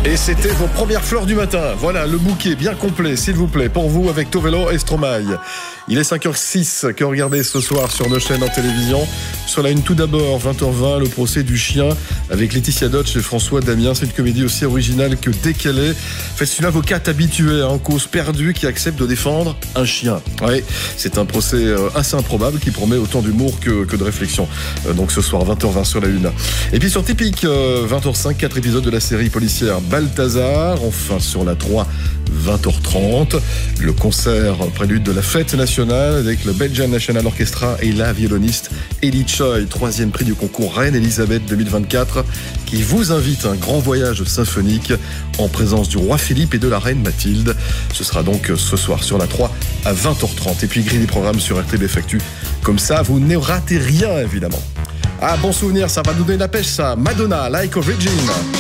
Et c'était vos premières fleurs du matin. Voilà, le bouquet bien complet, s'il vous plaît, pour vous avec Tovelo et Stromae. Il est 5h06 que regardez ce soir sur nos chaînes en télévision. Sur la une, tout d'abord, 20h20, le procès du chien avec Laetitia Dodge et François Damien. C'est une comédie aussi originale que décalée. C'est une avocate habituée en cause perdue qui accepte de défendre un chien. Oui, c'est un procès assez improbable qui promet autant d'humour que de réflexion. Donc ce soir, 20h20 sur la une. Et puis sur Typique, 20h05, 4 épisodes de la série policière Balthazar. Enfin sur la 3, 20h30, le concert prélude de la fête nationale avec le Belgian National Orchestra et la violoniste Ellie Choi, 3e prix du concours Reine-Elisabeth 2024, qui vous invite à un grand voyage symphonique en présence du roi Philippe et de la reine Mathilde. Ce sera donc ce soir sur la 3 à 20h30. Et puis grille des programmes sur RTBF Actu. Comme ça, vous ne ratez rien évidemment. Ah, bon souvenir, ça va nous donner la pêche ça. Madonna, Like a Virgin.